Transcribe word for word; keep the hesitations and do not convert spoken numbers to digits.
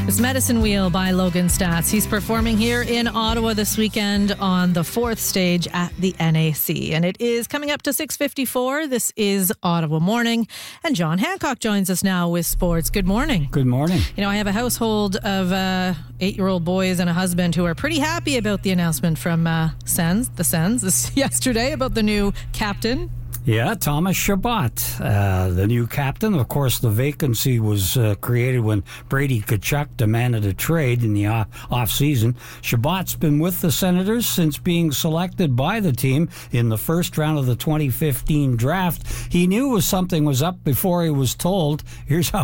It's Medicine Wheel by Logan Stats. He's performing here in Ottawa this weekend on the fourth stage at the N A C. And it is coming up to six fifty-four. This is Ottawa Morning. And John Hancock joins us now with sports. Good morning. Good morning. You know, I have a household of uh, eight-year-old boys and a husband who are pretty happy about the announcement from uh, Sens, the Sens, this yesterday about the new captain. Yeah, Thomas Chabot, uh, the new captain. Of course, the vacancy was uh, created when Brady Tkachuk demanded a trade in the off- off-season. Chabot's been with the Senators since being selected by the team in the first round of the twenty fifteen draft. He knew was something was up before he was told. Here's how